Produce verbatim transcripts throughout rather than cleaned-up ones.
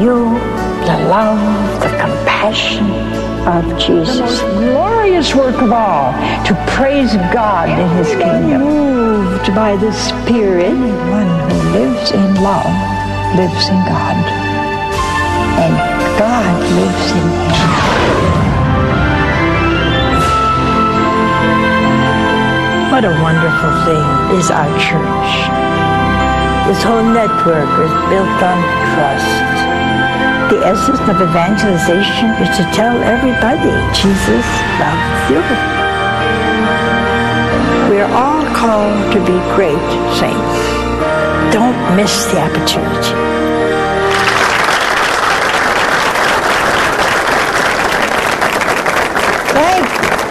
feel the love, the compassion of Jesus. The most glorious work of all, to praise God in His kingdom. Moved by the Spirit. Anyone who lives in love lives in God, and God lives in him. What a wonderful thing is our church. This whole network is built on trust. The essence of evangelization is to tell everybody Jesus loves you. We are all called to be great saints. Don't miss the opportunity. Thank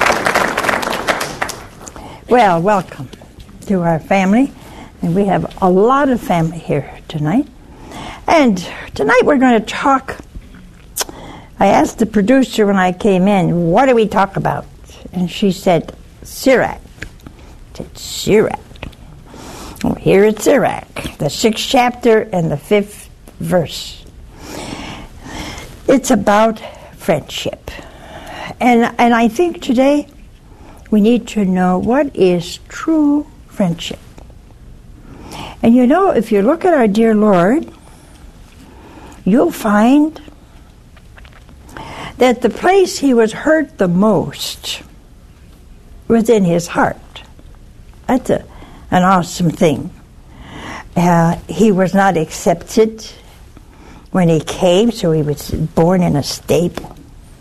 you. Well, welcome to our family. And we have a lot of family here tonight. And tonight we're going to talk. I asked the producer when I came in, what do we talk about? And she said, Sirach. I said, Sirach. Well, here it's Sirach, the sixth chapter and the fifth verse. It's about friendship. And, and I think today we need to know what is true friendship. And you know, if you look at our dear Lord, you'll find that the place He was hurt the most was in His heart. That's a, an awesome thing. Uh, he was not accepted when He came, so He was born in a stable.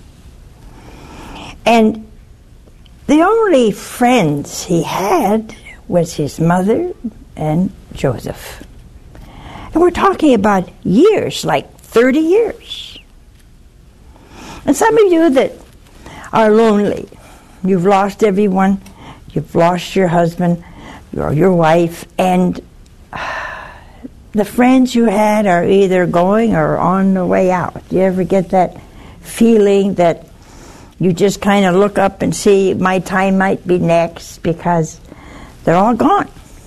And the only friends He had was His mother and Joseph. And we're talking about years, like thirty years. And some of you that are lonely, you've lost everyone, you've lost your husband or your wife, and the friends you had are either going or on the way out. Do you ever get that feeling that you just kind of look up and see my time might be next because they're all gone?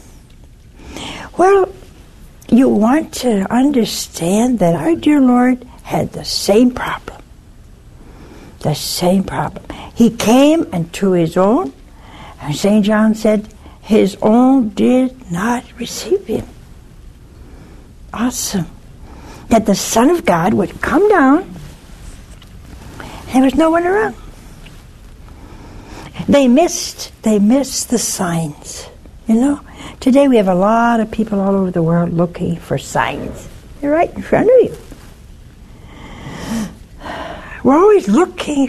Well, you want to understand that our dear Lord had the same problem. The same problem. He came and to His own, and Saint John said, His own did not receive Him. Awesome. That the Son of God would come down, and there was no one around. They missed, they missed the signs. You know, today we have a lot of people all over the world looking for signs. They're right in front of you. We're always looking